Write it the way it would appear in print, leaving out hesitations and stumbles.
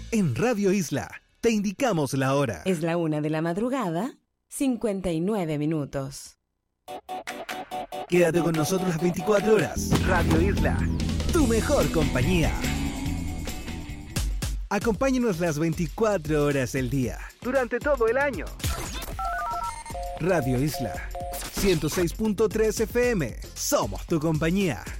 En Radio Isla te indicamos la hora. Es la 1 de la madrugada, 59 minutos. Quédate con nosotros las 24 horas. Radio Isla, tu mejor compañía. Acompáñanos las 24 horas del día, durante todo el año. Radio Isla, 106.3 FM. Somos tu compañía.